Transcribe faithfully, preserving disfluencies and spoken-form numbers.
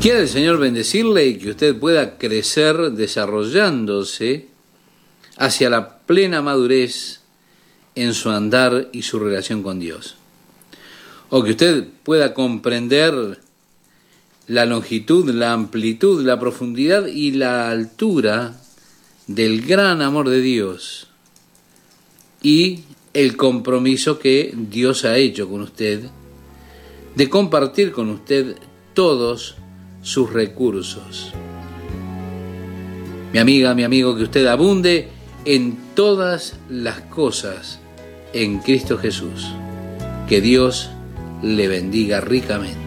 Quiere el Señor bendecirle y que usted pueda crecer desarrollándose hacia la plena madurez en su andar y su relación con Dios. O que usted pueda comprender la longitud, la amplitud, la profundidad y la altura del gran amor de Dios y el compromiso que Dios ha hecho con usted de compartir con usted todos sus recursos. Mi amiga, mi amigo, que usted abunde en todas las cosas en Cristo Jesús. Que Dios le bendiga ricamente.